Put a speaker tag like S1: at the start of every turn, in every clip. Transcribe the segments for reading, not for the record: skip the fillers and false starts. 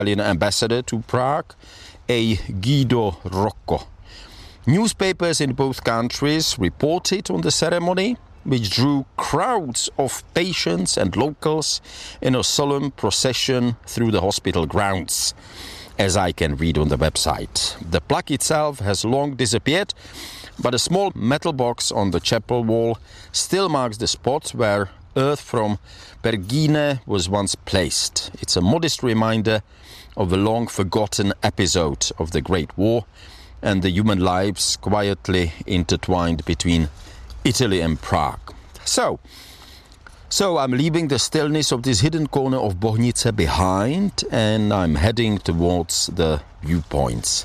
S1: Italian ambassador to Prague, a Guido Rocco. Newspapers in both countries reported on the ceremony, which drew crowds of patients and locals in a solemn procession through the hospital grounds, as I can read on the website. The plaque itself has long disappeared, but a small metal box on the chapel wall still marks the spot where earth from Pergine was once placed. It's a modest reminder of a long-forgotten episode of the Great War and the human lives quietly intertwined between Italy and Prague. So I'm leaving the stillness of this hidden corner of Bohnice behind, and I'm heading towards the viewpoints.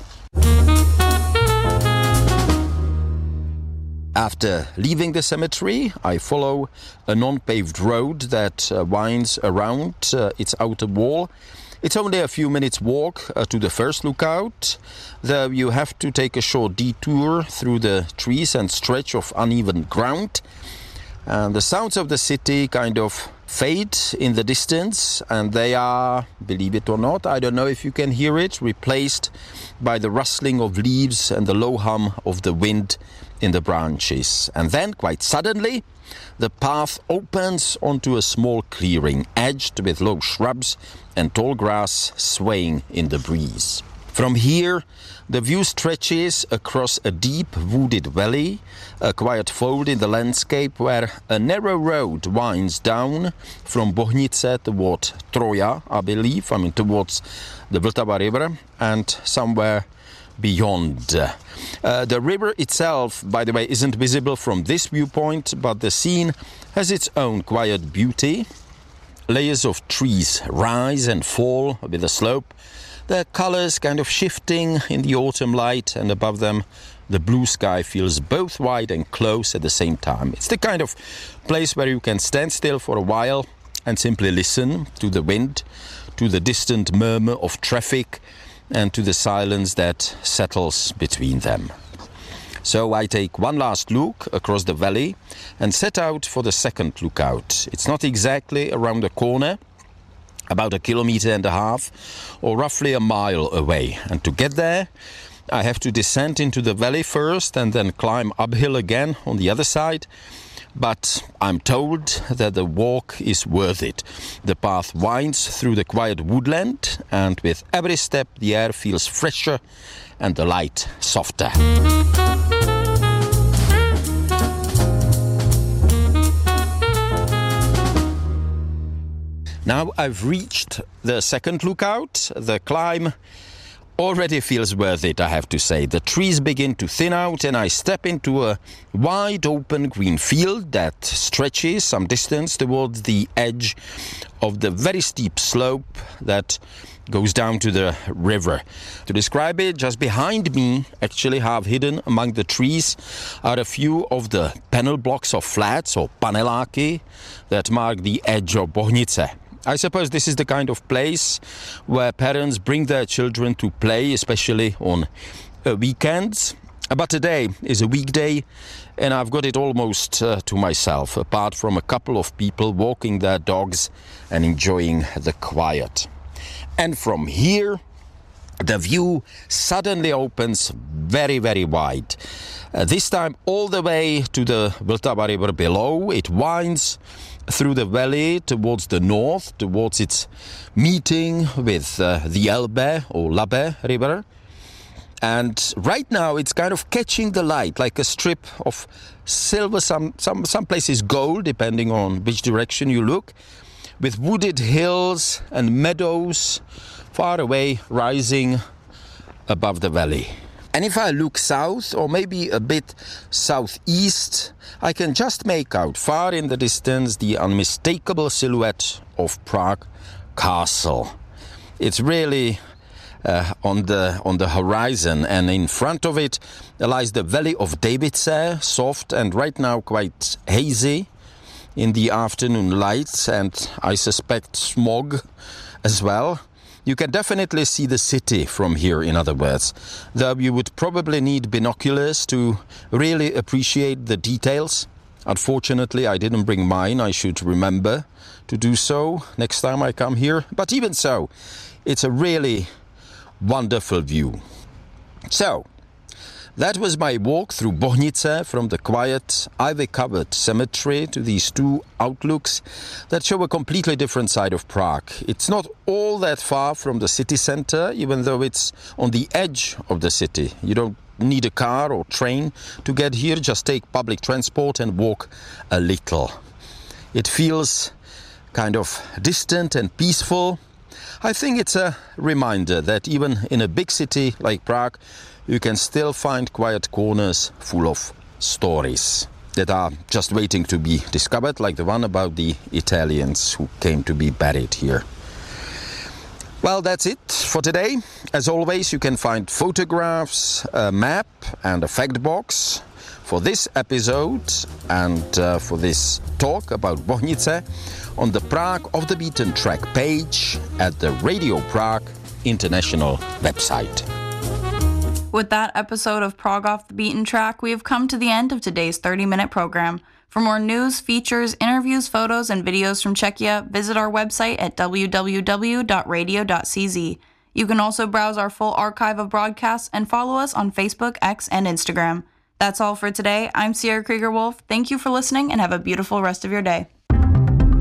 S1: After leaving the cemetery, I follow a non-paved road that winds around its outer wall. It's only a few minutes walk to the first lookout, though you have to take a short detour through the trees and stretch of uneven ground. And the sounds of the city kind of fade in the distance, and they are, believe it or not, I don't know if you can hear it, replaced by the rustling of leaves and the low hum of the wind in the branches. And then, quite suddenly, the path opens onto a small clearing, edged with low shrubs and tall grass swaying in the breeze. From here, the view stretches across a deep wooded valley, a quiet fold in the landscape where a narrow road winds down from Bohnice toward Troja, I believe, towards the Vltava River, and somewhere beyond. The river itself, by the way, isn't visible from this viewpoint, but the scene has its own quiet beauty. Layers of trees rise and fall with the slope, their colors kind of shifting in the autumn light, and above them the blue sky feels both wide and close at the same time. It's the kind of place where you can stand still for a while and simply listen to the wind, to the distant murmur of traffic, and to the silence that settles between them. So I take one last look across the valley and set out for the second lookout. It's not exactly around the corner, about 1.5 kilometers or roughly a mile away. And to get there, I have to descend into the valley first and then climb uphill again on the other side. But I'm told that the walk is worth it. The path winds through the quiet woodland, and with every step the air feels fresher and the light softer. Now I've reached the second lookout. The climb already feels worth it, I have to say. The trees begin to thin out and I step into a wide open green field that stretches some distance towards the edge of the very steep slope that goes down to the river. To describe it, just behind me, actually half hidden among the trees, are a few of the panel blocks of flats or paneláky that mark the edge of Bohnice. I suppose this is the kind of place where parents bring their children to play, especially on weekends. But today is a weekday and I've got it almost to myself, apart from a couple of people walking their dogs and enjoying the quiet. And from here, the view suddenly opens very, very wide. This time all the way to the Vltava River below. It winds through the valley towards the north, towards its meeting with the Elbe or Labe River. And right now it's kind of catching the light like a strip of silver, some places gold, depending on which direction you look, with wooded hills and meadows far away rising above the valley. And if I look south, or maybe a bit southeast, I can just make out far in the distance the unmistakable silhouette of Prague Castle. It's really on the horizon, and in front of it lies the valley of Davice, soft and right now quite hazy in the afternoon lights, and I suspect smog as well. You can definitely see the city from here, in other words, though you would probably need binoculars to really appreciate the details. Unfortunately, I didn't bring mine. I should remember to do so next time I come here. But even so, It's a really wonderful view. So, that was my walk through Bohnice from the quiet, ivy-covered cemetery to these two outlooks that show a completely different side of Prague. It's not all that far from the city center, even though it's on the edge of the city. You don't need a car or train to get here, just take public transport and walk a little. It feels kind of distant and peaceful. I think it's a reminder that even in a big city like Prague, you can still find quiet corners full of stories that are just waiting to be discovered, like the one about the Italians who came to be buried here. Well, that's it for today. As always, you can find photographs, a map and a fact box for this episode and for this talk about Bohnice on the Prague Off the Beaten Track page at the Radio Prague International website.
S2: With that episode of Prague Off the Beaten Track, we have come to the end of today's 30-minute program. For more news, features, interviews, photos, and videos from Czechia, visit our website at www.radio.cz. You can also browse our full archive of broadcasts and follow us on Facebook, X, and Instagram. That's all for today. I'm Sierra Krieger-Wolf. Thank you for listening and have a beautiful rest of your day.